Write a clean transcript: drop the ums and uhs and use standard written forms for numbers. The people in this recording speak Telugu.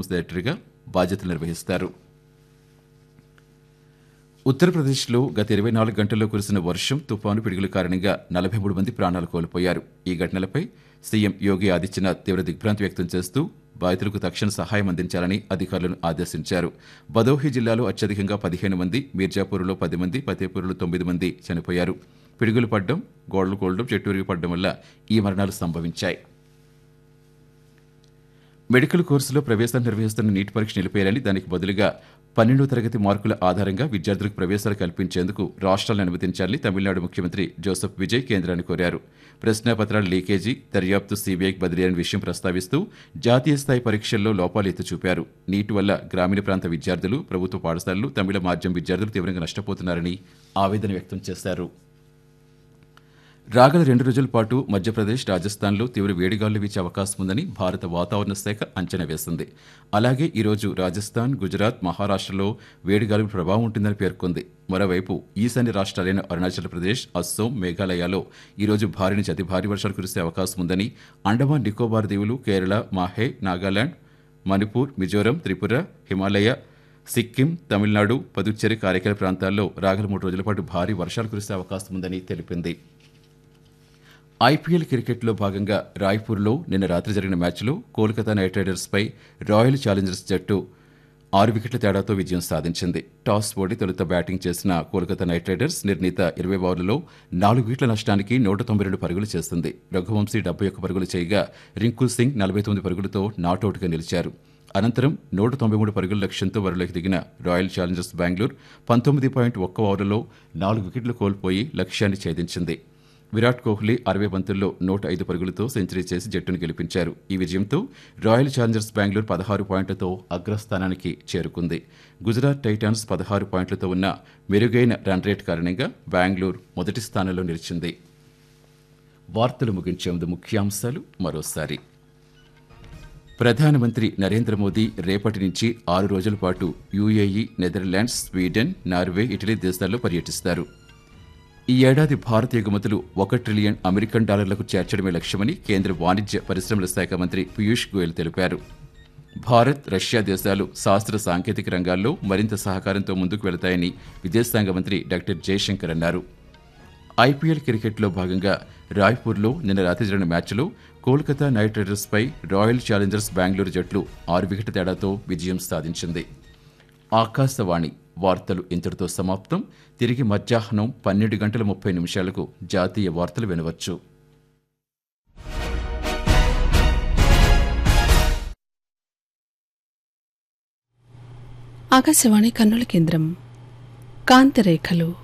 సంస్థ డైరెక్టర్గా బాధ్యతలు నిర్వహిస్తారు. ఉత్తరప్రదేశ్లో గత 24 గంటల్లో కురిసిన వర్షం, తుపాను, పిడుగుల కారణంగా 43 మంది ప్రాణాలు కోల్పోయారు. ఈ ఘటనలపై సీఎం యోగి ఆదిత్యనాథ్ తీవ్ర దిగ్భ్రాంతి వ్యక్తం చేస్తూ బాధితులకు తక్షణ సహాయం అందించాలని అధికారులను ఆదేశించారు. భదోహి జిల్లాలో అత్యధికంగా 15 మంది, మీర్జాపూర్లో 10 మంది, ఫతేపూర్లో 9 మంది చనిపోయారు. పిడుగులు పడ్డం, గోడలు కూలడం, చెట్టు విరిగిపడడం వల్ల ఈ మరణాలు సంభవించాయి. మెడికల్ కోర్సులో ప్రవేశాలు నిర్వహిస్తున్న నీట్ పరీక్ష నిలిపేయాలని, దానికి బదులుగా 12వ తరగతి మార్కుల ఆధారంగా విద్యార్థులకు ప్రవేశాలు కల్పించేందుకు రాష్ట్రాలను అనుమతించాలని తమిళనాడు ముఖ్యమంత్రి జోసెఫ్ విజయ్ కేంద్రాన్ని కోరారు. ప్రశ్నాపత్రాల లీకేజీ, దర్యాప్తు సీబీఐకి బదిలీ అనే విషయం ప్రస్తావిస్తూ జాతీయ స్థాయి పరీక్షల్లో లోపాలు ఎత్తి చూపారు. నీట్ వల్ల గ్రామీణ ప్రాంత విద్యార్థులు, ప్రభుత్వ పాఠశాలలు, తమిళ మాధ్యమం విద్యార్థులు తీవ్రంగా నష్టపోతున్నారని ఆవేదన వ్యక్తం చేశారు. రాగల 2 రోజుల పాటు మధ్యప్రదేశ్, రాజస్థాన్లో తీవ్ర వేడిగాలులు వీచే అవకాశం ఉందని భారత వాతావరణ శాఖ అంచనా వేసింది. అలాగే ఈరోజు రాజస్థాన్, గుజరాత్, మహారాష్ట్రలో వేడిగాలుల ప్రభావం ఉంటుందని పేర్కొంది. మరోవైపు ఈశాన్య రాష్ట్రాలైన అరుణాచల్ ప్రదేశ్, అస్సోం, మేఘాలయలో ఈరోజు భారీ నుంచి అతి భారీ వర్షాలు కురిసే అవకాశం ఉందని, అండమాన్ నికోబార్ దీవులు, కేరళ, మాహే, నాగాలాండ్, మణిపూర్, మిజోరం, త్రిపుర, హిమాలయ, సిక్కిం, తమిళనాడు, పుదుచ్చేరి, కారైకాల ప్రాంతాల్లో రాగల 3 రోజుల పాటు భారీ వర్షాలు కురిసే అవకాశం ఉందని తెలిపింది. ఐపీఎల్ క్రికెట్లో భాగంగా రాయ్పూర్లో నిన్న రాత్రి జరిగిన మ్యాచ్లో కోల్కతా నైట్ రైడర్స్పై రాయల్ ఛాలెంజర్స్ జట్టు 6 వికెట్ల తేడాతో విజయం సాధించింది. టాస్ ఓడి తొలుత బ్యాటింగ్ చేసిన కోల్కతా నైట్ రైడర్స్ నిర్ణీత 20 ఓవర్లలో 4 వికెట్ల నష్టానికి 192 పరుగులు చేసింది. రఘువంశీ 71 పరుగులు చేయగా రింకు సింగ్ 49 పరుగులతో నాటౌట్గా నిలిచారు. అనంతరం 193 పరుగుల లక్ష్యంతో బరిలోకి దిగిన రాయల్ ఛాలెంజర్స్ బెంగళూరు 19.1 ఓవర్లలో 4 వికెట్లు కోల్పోయి లక్ష్యాన్ని ఛేదించింది. విరాట్ కోహ్లీ 60 బంతుల్లో 105 పరుగులతో సెంచరీ చేసి జట్టును గెలిపించారు. ఈ విజయంతో రాయల్ ఛాలెంజర్స్ బెంగళూరు 16 పాయింట్లతో అగ్రస్థానానికి చేరుకుంది. గుజరాత్ టైటాన్స్ 16 పాయింట్లతో ఉన్న మెరుగైన రన్ రేట్ కారణంగా బెంగళూరు మొదటి స్థానంలో నిలిచింది. వార్తలు ముగించే ముందు ముఖ్యాంశాలు మరోసారి. ప్రధానమంత్రి నరేంద్ర మోదీ రేపటి నుంచి 6 రోజుల పాటు UAE, Netherlands, Sweden, Norway, Italy దేశాల్లో పర్యటిస్తారు. ఈ ఏడాది భారత ఎగుమతులు $1 ట్రిలియన్ అమెరికన్ డాలర్లకు చేర్చడమే లక్ష్యమని కేంద్ర వాణిజ్య పరిశ్రమల శాఖ మంత్రి పీయూష్ గోయల్ తెలిపారు. భారత్, రష్యా దేశాలు శాస్త్ర సాంకేతిక రంగాల్లో మరింత సహకారంతో ముందుకు వెళతాయని విదేశాంగ మంత్రి డాక్టర్ జయశంకర్ అన్నారు. ఐపీఎల్ క్రికెట్లో భాగంగా రాయ్పూర్లో నిన్న రాత్రి జరిగిన మ్యాచ్లో Kolkata night రైడర్స్పై royal Challengers Bengaluru జట్లు 6 వికెట్ల తేడాతో విజయం సాధించింది. ఆకాశవాణి వార్తలు ఇంతటితో సమాప్తం. తిరిగి మధ్యాహ్నం 12:30 జాతీయ వార్తలు వినవచ్చు. ఆకాశవాణి కర్నూలు కేంద్రం. కాంతిరేఖలు